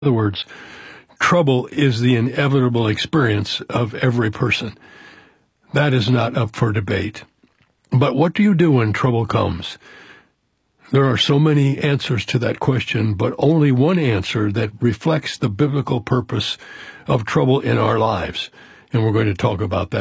other words, trouble is the inevitable experience of every person. That is not up for debate. But what do you do when trouble comes? There are so many answers to that question, but only one answer that reflects the biblical purpose of trouble in our lives. And we're going to talk about that.